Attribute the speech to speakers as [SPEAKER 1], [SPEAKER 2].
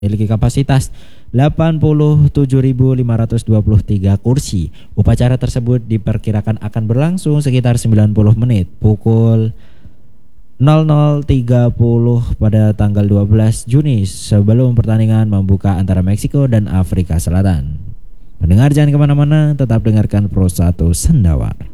[SPEAKER 1] memiliki kapasitas 87.523 kursi. Upacara tersebut diperkirakan akan berlangsung sekitar 90 menit pukul 00.30 pada tanggal 12 Juni sebelum pertandingan membuka antara Meksiko dan Afrika Selatan. Pendengar jangan kemana-mana, tetap dengarkan Pro 1 Sendawar.